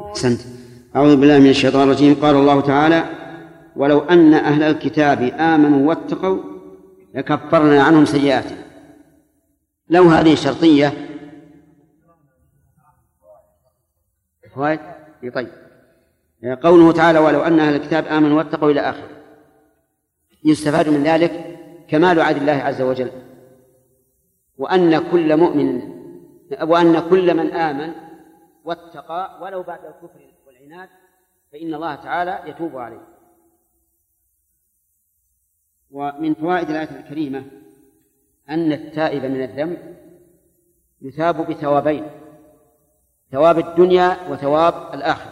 أحسنت. أعوذ بالله من الشيطان الرجيم. قال الله تعالى: ولو أن أهل الكتاب آمنوا واتقوا لكفرنا عنهم سيئاتهم. لو هذه شرطية فوائد. طيب، قوله تعالى: ولو أن أهل الكتاب آمنوا واتقوا إلى آخره، يستفاد من ذلك كمال عدل الله عز وجل، وأن كل من آمن واتقى ولو بعد الكفر والعناد فإن الله تعالى يتوب عليه. ومن فوائد الآية الكريمة أن التائب من الذنب يثاب بثوابين: ثواب الدنيا وثواب الآخرة.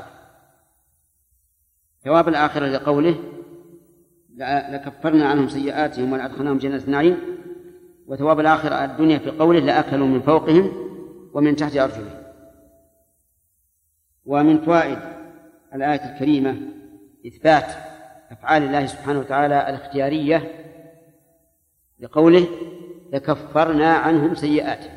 ثواب الآخرة لقوله: لكفرنا عنهم سيئاتهم ولأدخلناهم جنة النعيم، وثواب الآخرة الدنيا في قوله: لأكلوا من فوقهم ومن تحت أرجلهم. ومن فوائد الآية الكريمة إثبات أفعال الله سبحانه وتعالى الاختيارية لقوله: لكفرنا عنهم سيئاتهم،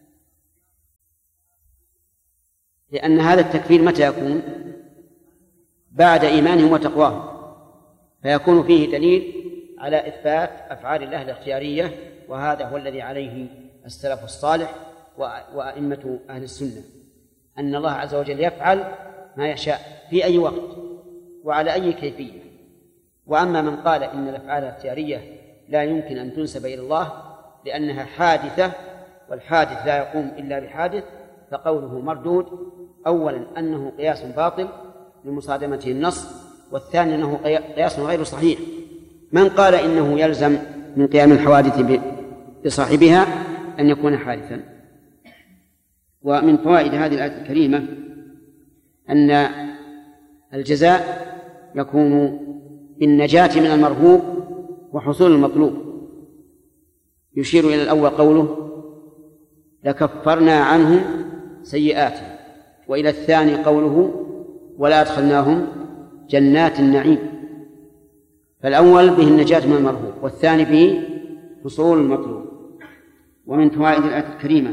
لأن هذا التكفير متى يكون؟ بعد إيمانهم وتقواهم، فيكون فيه دليل على إثبات أفعال الله الاختيارية، وهذا هو الذي عليه السلف الصالح وأئمة أهل السنة، أن الله عز وجل يفعل ما يشاء في أي وقت وعلى أي كيفية. وأما من قال إن الأفعال الاختيارية لا يمكن أن تنسب إلى الله لأنها حادثة، والحادث لا يقوم إلا بحادث، فقوله مردود. أولا أنه قياس باطل لمصادمته النص، والثاني أنه قياس غير صحيح. من قال إنه يلزم من قيام الحوادث بصاحبها أن يكون حادثا. ومن فوائد هذه الآية الكريمة أن الجزاء يكون بالنجاة من المرهوب وحصول المطلوب. يشير إلى الأول قوله: لكفرنا عنهم سيئاتهم، وإلى الثاني قوله: ولا أدخلناهم جنات النعيم. فالأول به النجاة من المرهوب، والثاني به حصول المطلوب. ومن فوائد الآية الكريمة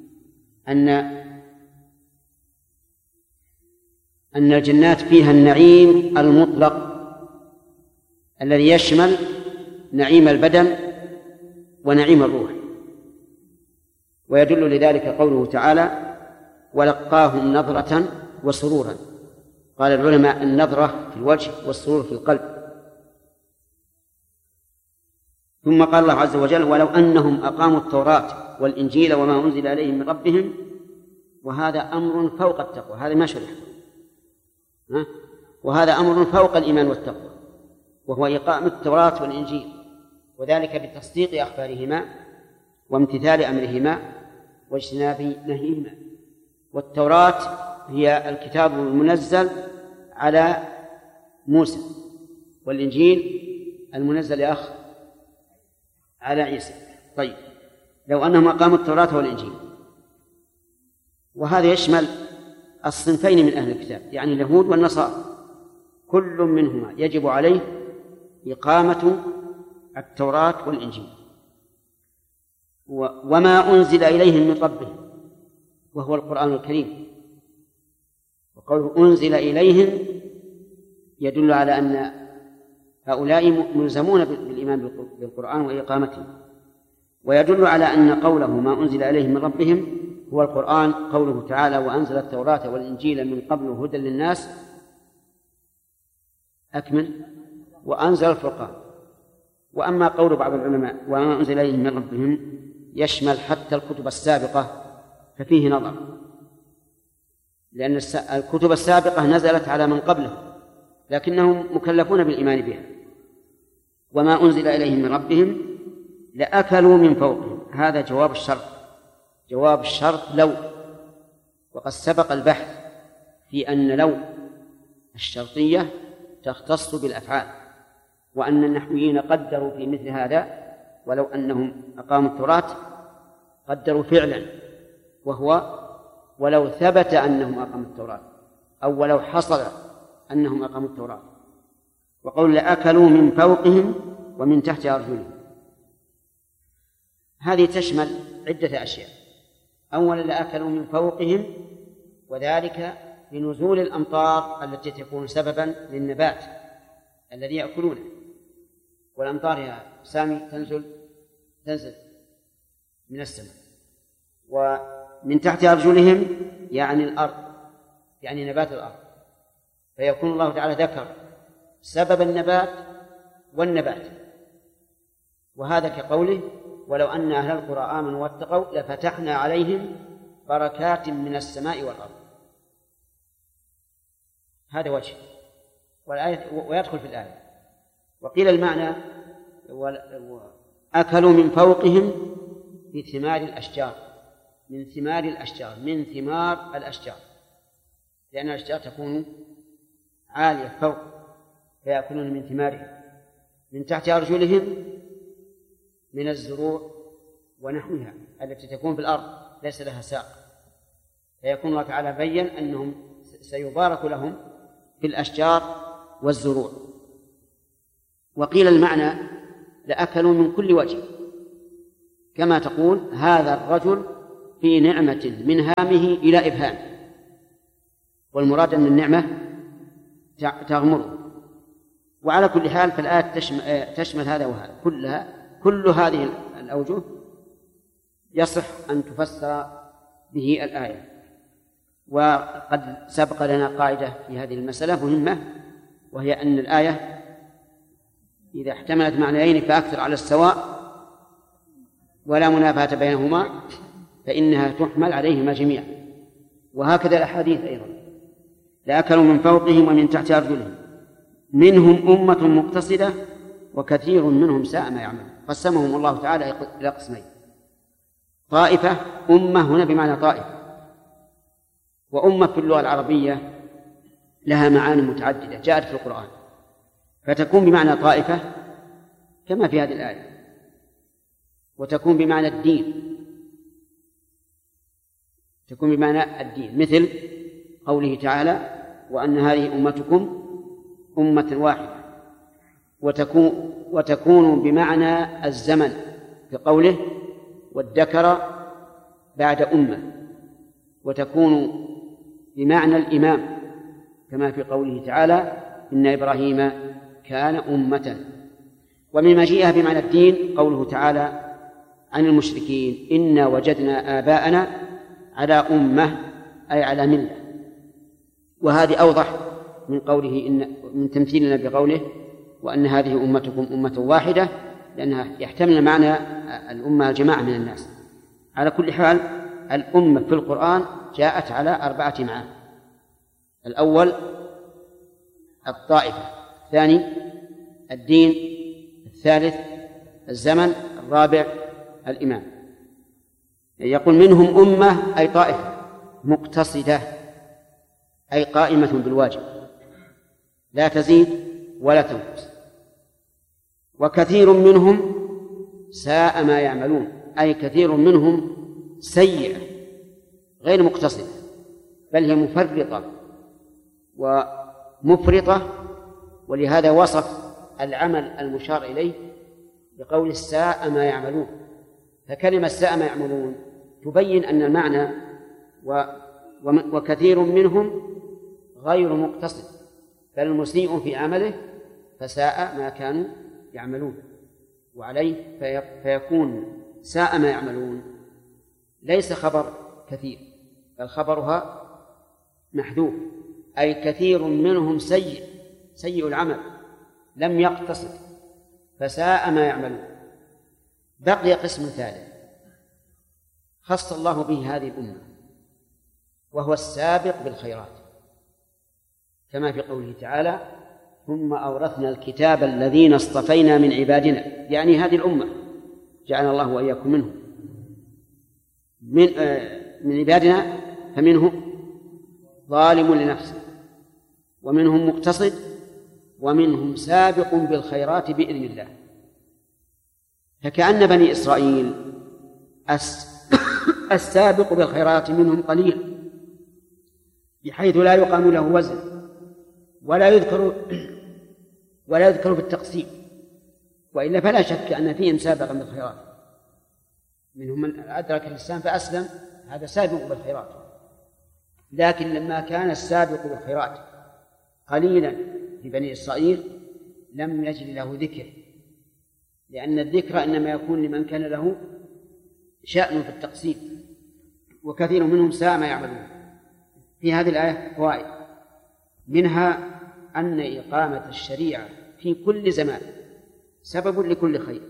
أن الجنات فيها النعيم المطلق الذي يشمل نعيم البدن ونعيم الروح. ويدل لذلك قوله تعالى: ولقاهم نظرة وسرورا. قال العلماء: النظرة في الوجه والسرور في القلب. ثم قال الله عز وجل: ولو أنهم أقاموا التوراة والإنجيل وما أنزل إليهم من ربهم. وهذا أمر فوق التقوى، هذا ما شرح، وهذا أمر فوق الإيمان والتقوى، وهو إقامة التوراة والإنجيل، وذلك بتصديق أخبارهما وامتثال أمرهما واجتناب نهيهما. والتوراة هي الكتاب المنزل على موسى، والإنجيل المنزل على عيسى. طيب، لو أنهم أقاموا التوراة والإنجيل، وهذا يشمل الصنفين من أهل الكتاب، يعني اليهود والنصارى، كل منهما يجب عليه إقامة التوراة والإنجيل وما أنزل إليهم من ربهم، وهو القرآن الكريم. وقوله أنزل إليهم يدل على أن هؤلاء ملزمون بالإيمان بالقرآن وإقامته، ويدل على أن قوله ما أنزل إليهم من ربهم هو القرآن. قوله تعالى: وأنزل التوراة والإنجيل من قبل هدى للناس، أكمل، وأنزل الفرقان. وأما قول بعض العلماء وما أنزل إليهم من ربهم يشمل حتى الكتب السابقة، ففيه نظر، لأن الكتب السابقة نزلت على من قبله لكنهم مكلفون بالإيمان بها. وما أنزل إليهم من ربهم لأكلوا من فوقهم، هذا جواب الشرط. جواب الشرط لو، وقد سبق البحث في أن لو الشرطية تختص بالأفعال، وأن النحويين قدروا في مثل هذا ولو أنهم أقاموا التوراة قدروا فعلا، وهو ولو ثبت أنهم أقاموا التوراة، أو ولو حصل أنهم أقاموا التوراة. وقول لأكلوا من فوقهم ومن تحت أرجلهم، هذه تشمل عدة أشياء. أولا لأكلوا من فوقهم، وذلك بنزول الأمطار التي تكون سببا للنبات الذي يأكلونه. والأمطار يا سامي تنزل من السماء، ومن تحت أرجلهم يعني الأرض، يعني نبات الأرض. فيكون الله تعالى ذكر سبب النبات والنبات، وهذا كقوله ولو أن أهل القرى آمنوا واتقوا لفتحنا عليهم بركات من السماء والأرض. هذا وجه ويدخل في الآية. وقيل المعنى أكلوا من فوقهم بثمار الأشجار، من ثمار الأشجار، من ثمار الأشجار، لأن الأشجار تكون عالية فوق فيأكلون من ثمارها. من تحت أرجلهم من الزروع ونحوها التي تكون في الأرض ليس لها ساق، فيكون الله تعالى بين أنهم سيبارك لهم في الأشجار والزروع. وقيل المعنى لأكلوا من كل وجه، كما تقول هذا الرجل في نعمة من هامه إلى إبهام، والمراد أن النعمة تغمره. وعلى كل حال فالآية تشمل هذا وهذا كل هذه الأوجه يصح أن تفسر به الآية. وقد سبق لنا قاعدة في هذه المسألة مهمة، وهي أن الآية إذا احتملت معنيين فأكثر على السواء ولا منافاة بينهما فإنها تحمل عليهما جميعا. وهكذا الأحاديث أيضا لأكلوا من فوقهم ومن تحت أرجلهم منهم أمة مقتصدة وكثير منهم ساء ما يعملون. قسمهم الله تعالى إلى قسمين: طائفة، أمة هنا بمعنى طائفة، وأمة في اللغة العربية لها معاني متعددة جاءت في القرآن، فتكون بمعنى طائفة كما في هذه الآية، وتكون بمعنى الدين، تكون بمعنى الدين مثل قوله تعالى وأن هذه أمتكم أمة واحدة، وتكون بمعنى الزمن في قوله وادكر بعد أمة، وتكون بمعنى الإمام كما في قوله تعالى إن إبراهيم كان أمة. ومن مجيئها بمعنى الدين قوله تعالى عن المشركين إنا وجدنا آباءنا على أمة أي على ملة. وهذه أوضح من قوله من تمثيلنا بقوله وأن هذه أمتكم أمة واحدة، لأنها يحتمل معنى الأمة جماعة من الناس. على كل حال الأمة في القرآن جاءت على 4 معاني: الأول الطائفة، الثاني الدين، الثالث الزمن، الرابع الإمام. يقول منهم أمة أي طائفة مقتصدة أي قائمة بالواجب لا تزيد ولا تنقص، وكثير منهم ساء ما يعملون أي كثير منهم سيئة غير مقتصدة بل هي مفرطة ومفرطة. ولهذا وصف العمل المشار إليه بقول ساء ما يعملون، فكلمة ساء ما يعملون تبين أن المعنى وكثير منهم غير مقتصد بل المسيء في عمله فساء ما كانوا يعملون. وعليه فيكون ساء ما يعملون ليس خبر كثير بل خبرها محذوف أي كثير منهم سيء العمل لم يقتصد فساء ما يعملون. بقي قسم ثالث خص الله به هذه الأمة وهو السابق بالخيرات كما في قوله تعالى ثم أورثنا الكتاب الذين اصطفينا من عبادنا، يعني هذه الأمة جعلنا الله وإياكم منهم من عبادنا، فمنهم ظالم لنفسه ومنهم مقتصد ومنهم سابق بالخيرات بإذن الله. فكأن بني إسرائيل السابق بالخيرات منهم قليل بحيث لا يقام له وزن ولا يذكر بالتقسيم، وإلا فلا شك أن فيهم سابقا بالخيرات، منهم من أدرك الإسلام فأسلم هذا سابق بالخيرات، لكن لما كان السابق بالخيرات قليلا في بني إسرائيل لم يجد له ذكر، لأن الذكر إنما يكون لمن كان له شأن في التقسيم، وكثير منهم ساء ما يعملون. في هذه الآية فوائد، منها أن إقامة الشريعة في كل زمان سبب لكل خير،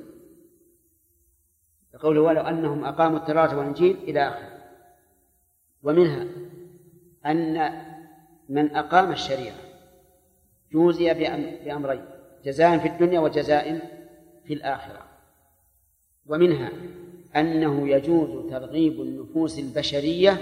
قوله ولو أنهم أقاموا التوراة والإنجيل إلى آخره. ومنها أن من أقام الشريعة جوزي بأمرين، جزاء في الدنيا وجزاء في الآخرة. ومنها أنه يجوز ترغيب النفوس البشرية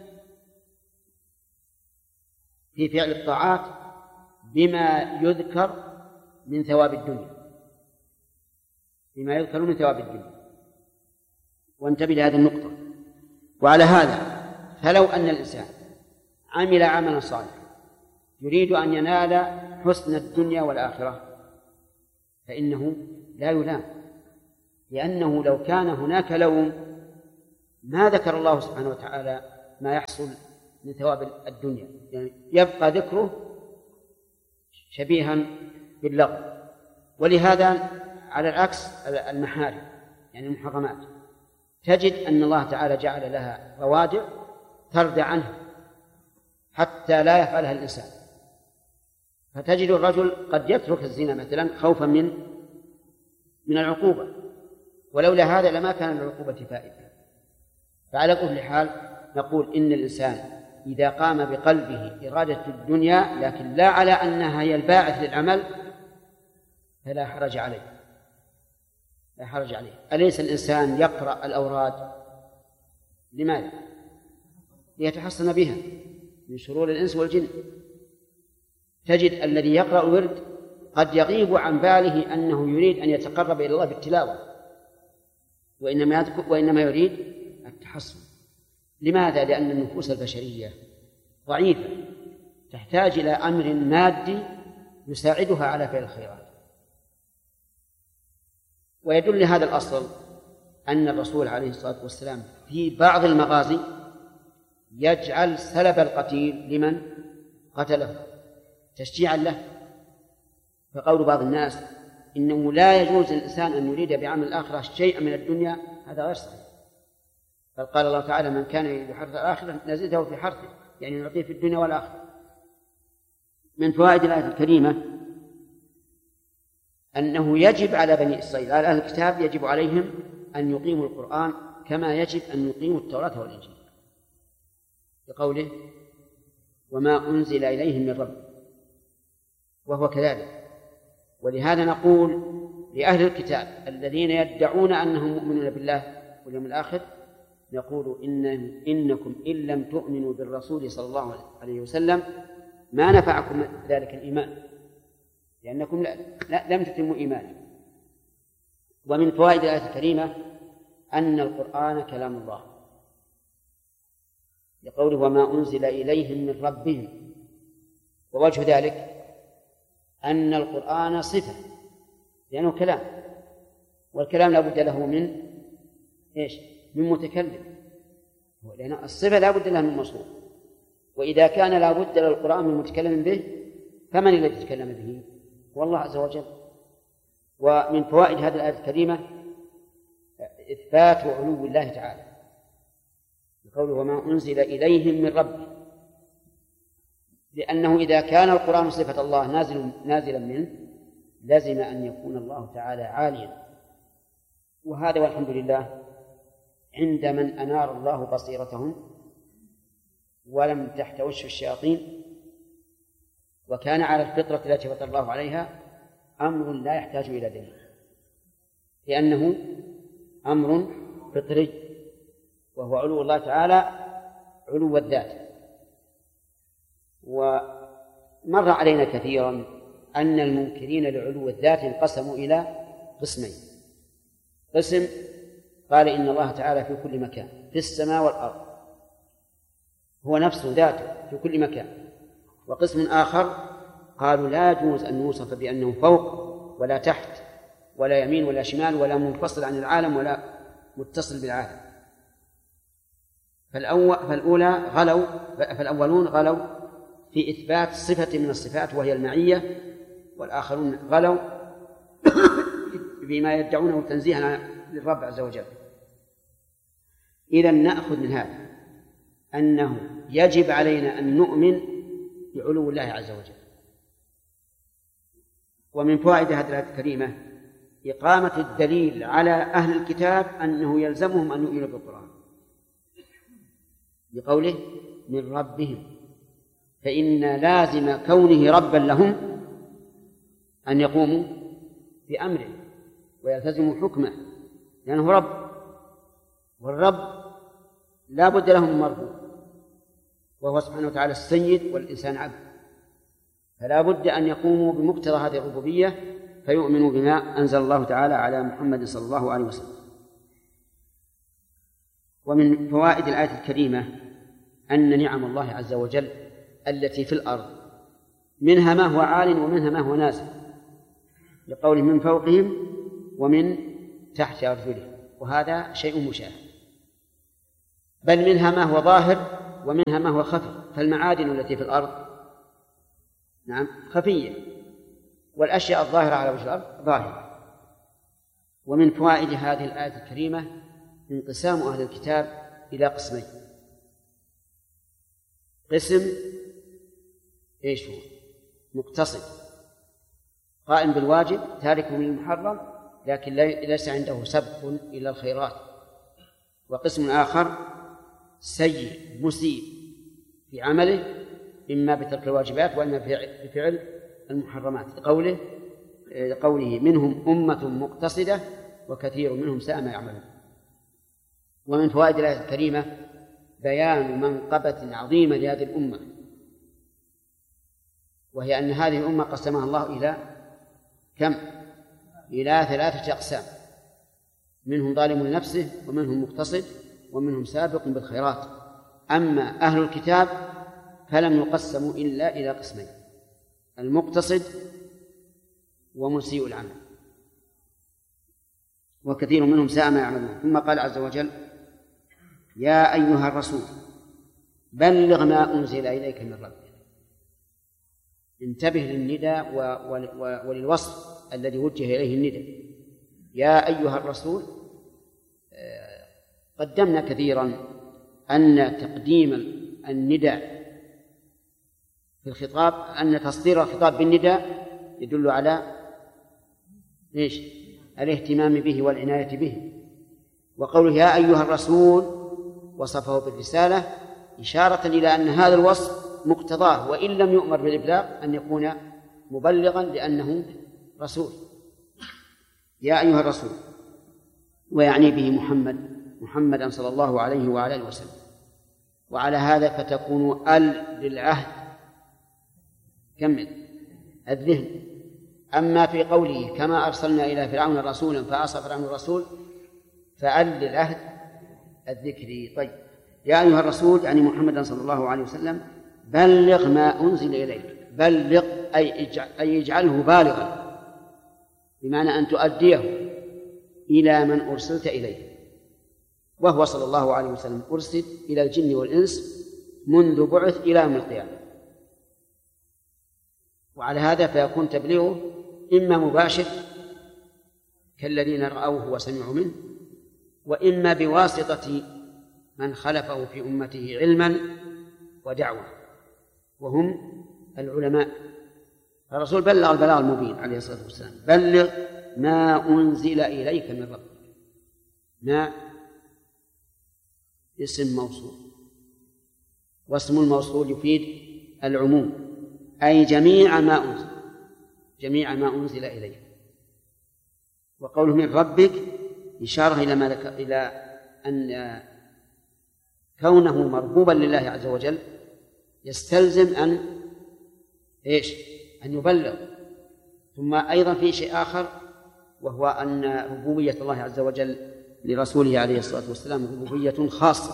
في فعل الطاعات بما يذكر من ثواب الدنيا، بما يذكر من ثواب الدنيا. وانتبه لهذه النقطة. وعلى هذا فلو أن الإنسان عمل عملا صالحا يريد أن ينال حسن الدنيا والآخرة فإنه لا يلام، لأنه لو كان هناك لوم ما ذكر الله سبحانه وتعالى ما يحصل من ثواب الدنيا، يعني يبقى ذكره شبيها باللغو. ولهذا على العكس المحارم يعني المحرمات تجد أن الله تعالى جعل لها روادع تردع عنها حتى لا يفعلها الإنسان. فتجد الرجل قد يترك الزنا مثلا خوفا من العقوبة، ولولا هذا لما كان العقوبة فائدة. فعلى كل حال نقول إن الإنسان إذا قام بقلبه إرادة الدنيا لكن لا على أنها هي الباعث للعمل فلا حرج عليه، لا حرج عليه. أليس الإنسان يقرأ الأوراد لماذا؟ ليتحصن بها من شرور الإنس والجن. تجد الذي يقرأ الورد قد يغيب عن باله أنه يريد أن يتقرب إلى الله بالتلاوة، وإنما يريد التحصن. لماذا؟ لأن النفوس البشرية ضعيفة تحتاج إلى أمر مادي يساعدها على فعل الخيرات. ويدل لهذا الأصل أن الرسول عليه الصلاة والسلام في بعض المغازي يجعل سلب القتيل لمن قتله تشجيعا له. فقول بعض الناس إنه لا يجوز للإنسان أن يريد بعمل الآخرة شيئا من الدنيا هذا غير صحيح. بل قال الله تعالى من كان يريد حرث الآخرة نزيده في حرثه، يعني نعطيه في الدنيا والآخرة. من فوائد الآية الكريمة أنه يجب على بني إسرائيل على أهل الكتاب يجب عليهم أن يقيموا القرآن كما يجب أن يقيموا التوراة والإنجيل، بقوله وما أنزل إليهم من رب، وهو كذلك. ولهذا نقول لأهل الكتاب الذين يدعون أنهم مؤمنون بالله واليوم الآخر نقول إنكم إن لم تؤمنوا بالرسول صلى الله عليه وسلم ما نفعكم ذلك الإيمان، لأنكم لم تتموا إيمانكم. ومن فوائد الآية الكريمة أن القرآن كلام الله، لقوله وما أنزل إليهم من ربهم. ووجه ذلك أن القرآن صفة لأنه كلام، والكلام لا بد له من إيش؟ من متكلم، لأن الصفة لا بد لها من مصدر. وإذا كان لا بد للقرآن من متكلم به فمن الذي يتكلم به؟ والله عز وجل. ومن فوائد هذه الآية الكريمة إثبات علو الله تعالى، بقوله وما أنزل إليهم من ربه، لأنه إذا كان القرآن صفة الله نازلا منه لازم أن يكون الله تعالى عاليا. وهذا والحمد لله عند من أنار الله بصيرتهم ولم تحتوش الشياطين وكان على الفطرة التي فطر الله عليها أمر لا يحتاج إلى دليل، لأنه أمر فطري، وهو علو الله تعالى علو الذات. ومر علينا كثيرا أن المنكرين لعلو الذات انقسموا إلى قسمين: قسم قال إن الله تعالى في كل مكان في السماء والأرض، هو نفسه ذاته في كل مكان. وقسم آخر قالوا لا يجوز أن نوصف بأنه فوق ولا تحت ولا يمين ولا شمال ولا منفصل عن العالم ولا متصل بالعالم. فالأولون غلوا في إثبات صفة من الصفات وهي المعية، والآخرون غلوا بما يدعونه تنزيها للرب عز وجل. إذن نأخذ من هذا أنه يجب علينا أن نؤمن بعلو الله عز وجل. ومن فوائد هذه الآية الكريمة إقامة الدليل على أهل الكتاب أنه يلزمهم أن يؤمنوا بالقرآن بقوله من ربهم، فإن لازم كونه ربا لهم أن يقوموا بأمره ويلتزموا حكمه، لأنه رب، والرب لا بد له من مربوب، وهو سبحانه وتعالى السيد والإنسان عبد، فلا بد أن يقوموا بمقتضى هذه الربوبية فيؤمنوا بما أنزل الله تعالى على محمد صلى الله عليه وسلم. ومن فوائد الآية الكريمة أن نعم الله عز وجل التي في الأرض منها ما هو عال ومنها ما هو نازل، لقوله من فوقهم ومن تحت أرجلهم، وهذا شيء مشاهد، بل منها ما هو ظاهر ومنها ما هو خفي، فالمعادن التي في الأرض نعم خفية، والأشياء الظاهرة على وجه الأرض ظاهرة. ومن فوائد هذه الآية الكريمة انقسام أهل الكتاب إلى قسمين: قسم إيش هو؟ مقتصد قائم بالواجب تارك للمحرم لكن ليس عنده سبق إلى الخيرات، وقسم آخر سيء مسيء في عمله إما بترك الواجبات وإما بفعل المحرمات، لقوله منهم أمة مقتصدة وكثير منهم ساء ما يعملون. ومن فوائد الآية الكريمة بيان منقبة عظيمة لهذه الأمة، وهي أن هذه الأمة قسمها الله إلى كم؟ إلى 3 أقسام: منهم ظالم لنفسه، ومنهم مقتصد، ومنهم سابق بالخيرات. أما أهل الكتاب فلم يقسموا إلا إلى قسمين: المقتصد ومسيء العمل، وكثير منهم ساء ما يعملون. ثم قال عز وجل: يا أيها الرسول بلغ ما أنزل إليك من ربك. انتبه للنداء وللوصف الذي وجه إليه النداء. يا أيها الرسول، قدمنا كثيرا أن تقديم النداء في الخطاب، أن تصدير الخطاب بالنداء يدل على إيش؟ الاهتمام به والعناية به. وقوله يا أيها الرسول وصفه بالرسالة إشارة إلى أن هذا الوصف مقتضاه وإن لم يؤمر بالإبلاغ أن يكون مبلغا لأنه رسول. يا أيها الرسول، ويعني به محمدا صلى الله عليه وعلى آله وسلم. وعلى هذا فتكون للعهد كمل الذهن. أما في قوله كما أرسلنا إلى فرعون رسولا فعصى فرعون الرسول للعهد الذكري. طيب، يا أيها الرسول يعني محمدا صلى الله عليه وسلم بلغ ما أنزل إليك. بلغ أي اجعله بالغا، بمعنى أن تؤديه إلى من أرسلت إليه، وهو صلى الله عليه وسلم أرسل إلى الجن والإنس منذ بعث إلى يوم القيامة. وعلى هذا فيكون تبليغه إما مباشر كالذين رأوه وسمعوا منه، وإما بواسطة من خلفه في أمته علما ودعوة وهم العلماء. الرسول بلغ البلاغ المبين عليه الصلاة والسلام. بلغ ما أنزل إليك من ربك. ما اسم موصول، واسم الموصول يفيد العموم، أي جميع ما أنزل إليك. وقوله من ربك إشارة إلى أن كونه مربوبا لله عز وجل يستلزم أن يبلغ. ثم أيضا في شيء آخر، وهو أن ربوبية الله عز وجل لرسوله عليه الصلاة والسلام ربوبية خاصة.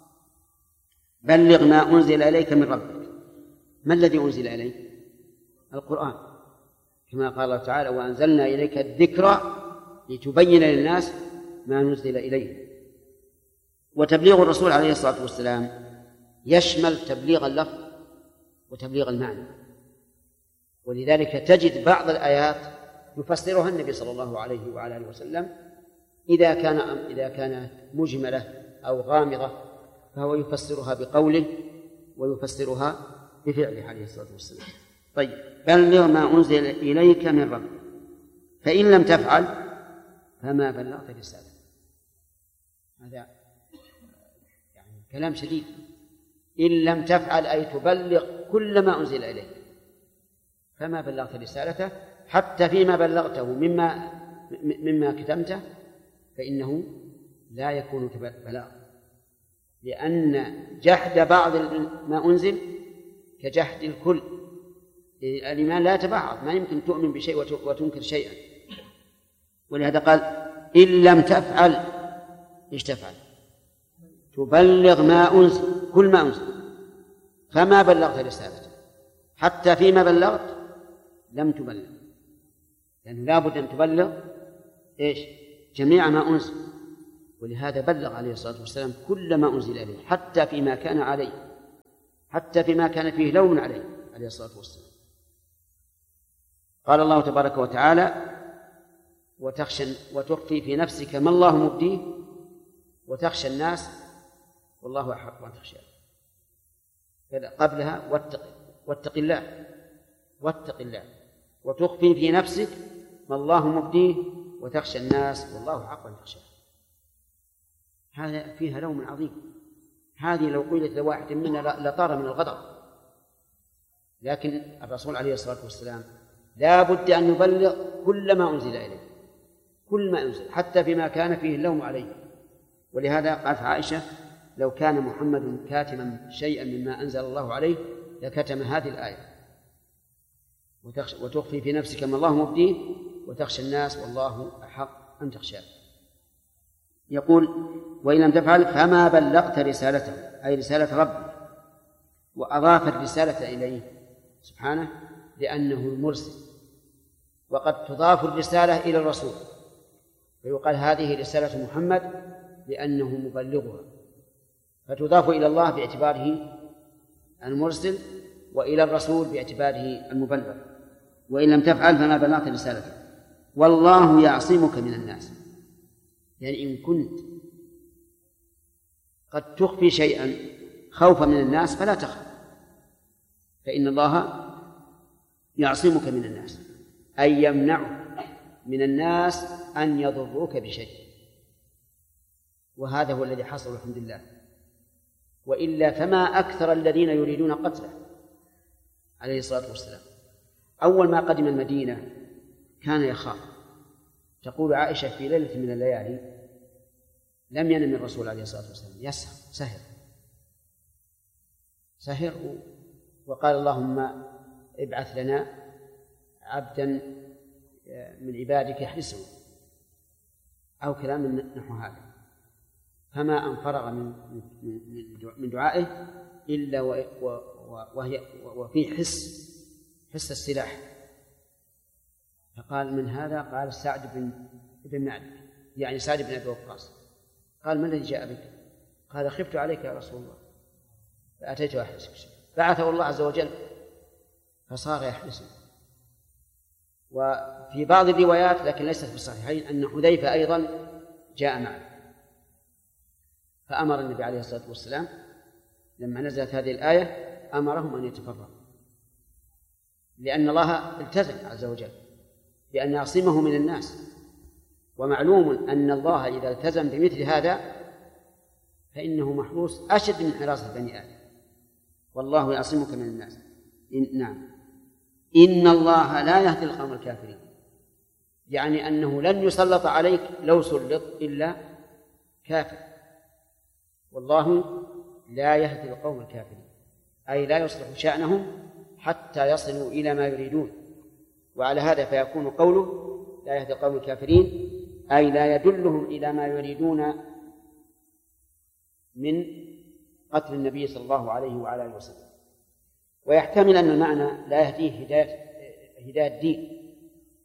بلغ ما أنزل إليك من ربك. ما الذي أنزل إليك؟ القرآن، كما قال الله تعالى وأنزلنا إليك الذكر لتبين للناس ما نزل إليه. وتبليغ الرسول عليه الصلاة والسلام يشمل تبليغ اللفظ وتبليغ المعنى، ولذلك تجد بعض الآيات يفسرها النبي صلى الله عليه وعلى آله وسلم إذا كانت مجملة أو غامضة فهو يفسرها بقوله ويفسرها بفعله عليه الصلاة والسلام. طيب، بلغ ما أنزل إليك من ربك فإن لم تفعل فما بلغت رسالته. هذا يعني كلام شديد. إن لم تفعل أي تبلغ كل ما أنزل إليك فما بلغت رسالته، حتى فيما بلغته مما كتمته فإنه لا يكون بلاغ، لأن جحد بعض ما أنزل كجحد الكل. الإيمان لا يتبعض، ما يمكن تؤمن بشيء وتنكر شيئا. ولهذا قال إن لم تفعل إيش تفعل؟ تبلغ ما أنزل، كل ما أنزل، فما بلغت رسالته، حتى فيما بلغت لم تبلغ، لأنه لا بد أن تبلغ إيش؟ جميع ما أنزل. ولهذا بلغ عليه الصلاة والسلام كل ما أنزل إليه، حتى فيما كان عليه، حتى فيما كان فيه لوم عليه الصلاة والسلام. قال الله تبارك وتعالى وتخفي في نفسك ما الله مبديه وتخشى الناس والله أحق أن تخشاه. قبلها واتق الله وتخفي في نفسك ما الله مبديه وتخشى الناس والله حق أن تخشاه. هذا فيها لوم عظيم. هذه لو قيلت لواحد منا لطار من الغضب، لكن الرسول عليه الصلاة والسلام لا بد أن يبلغ كل ما أنزل إليه، كل ما أنزل، حتى فيما كان فيه اللوم عليه. ولهذا قالت عائشة لو كان محمد كاتما شيئا مما أنزل الله عليه لكتم هذه الآية وتخفي في نفسك ما الله مبديه وتخشى الناس والله أحق أن تخشاه. يقول وإن لم تفعل فما بلغت رسالته، أي رسالة ربك، وأضاف الرسالة إليه سبحانه لأنه المرسل، وقد تضاف الرسالة إلى الرسول فيقال هذه رسالة محمد لأنه مبلغها، فتضاف إلى الله باعتباره المرسل وإلى الرسول باعتباره المبلغ. وإن لم تفعل فما بلغت رسالته والله يعصمك من الناس. يعني إن كنت قد تخفي شيئا خوفا من الناس فلا تخف، فإن الله يعصمك من الناس، أي يمنعك من الناس أن يضروك بشيء. وهذا هو الذي حصل الحمد لله، وإلا فما أكثر الذين يريدون قتله عليه الصلاة والسلام. أول ما قدم المدينة كان يخاف. تقول عائشة في ليلة من الليالي لم ينم الرسول عليه الصلاة والسلام، يسهر سهر وقال اللهم ابعث لنا عبدا من عبادك يحرسه أو كلام نحو هذا. فما أن فرغ من دعائه إلا وفي حس السلاح. فقال من هذا؟ قال سعد بن معد، يعني سعد بن أبي وقاص. قال ما الذي جاء بك؟ قال خفت عليك يا رسول الله فأتيت أحرسك. بعثه الله عز وجل فصار يحرسه. وفي بعض الروايات لكن ليست في الصحيحين أن حذيفة أيضا جاء معه، فأمر النبي عليه الصلاة والسلام لما نزلت هذه الآية أمرهم أن يتفرقوا، لأن الله التزم عز وجل بأن يعصمه من الناس. ومعلوم أن الله إذا التزم بمثل هذا فإنه محروس أشد من حراسة بني آدم. والله يعصمك من الناس. نعم، إن الله لا يهدي القوم الكافرين، يعني أنه لن يسلط عليك لو سلط إلا كافر. والله لا يهدي القوم الكافرين، أي لا يصلح شأنهم حتى يصلوا إلى ما يريدون. وعلى هذا فيكون قوله لا يهدي القوم الكافرين أي لا يدلهم إلى ما يريدون من قتل النبي صلى الله عليه وعلى آله وسلم. ويحتمل أن المعنى لا يهديه هداية الدين،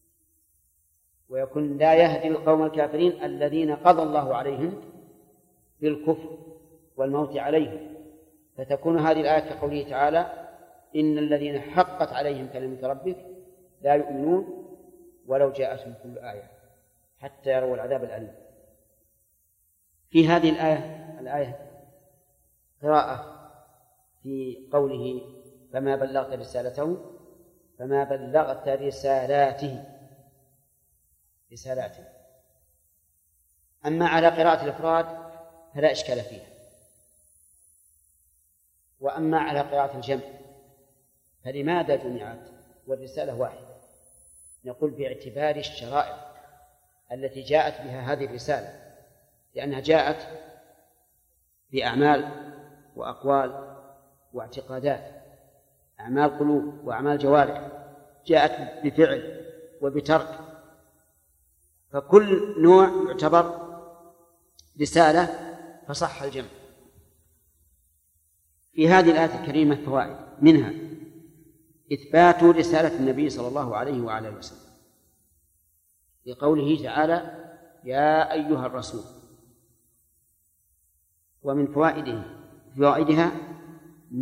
ويكون لا يهدي القوم الكافرين الذين قضى الله عليهم بالكفر والموت عليهم، فتكون هذه الآية كقوله تعالى: إن الذين حقت عليهم كلمة ربك لا يؤمنون ولو جاءتهم كل آية حتى يروا العذاب الأليم. في هذه الآية قراءة في قوله: فما بلغت رسالته، فما بلغت رسالاته. أما على قراءة الإفراد فلا إشكال فيها، وأما على قراءة الجمع فلماذا جمعت والرسالة واحدة؟ نقول باعتبار الشرائع التي جاءت بها هذه الرسالة، لأنها جاءت بأعمال وأقوال واعتقادات، أعمال قلوب وأعمال جوارح، جاءت بفعل وبترك، فكل نوع يعتبر رسالة فصح الجمع. في هذه الآية الكريمة فوائد، منها إثبات رسالة النبي صلى الله عليه وعلى آله وسلم لقوله تعالى: يا أيها الرسول. ومن فوائدها